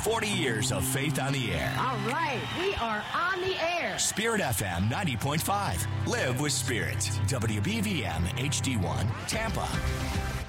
40 years of faith on the air. All right, we are on the air. Spirit FM 90.5. Live with Spirit. WBVM HD1, Tampa.